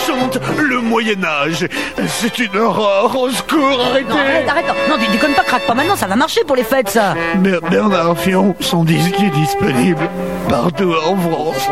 chante le Moyen-Âge. C'est une horreur. Au secours, arrêtez. Non, arrête. Non, déconne pas, craque pas maintenant, ça va marcher pour les fêtes, ça. Bernard Fillon, son disque est disponible partout en France.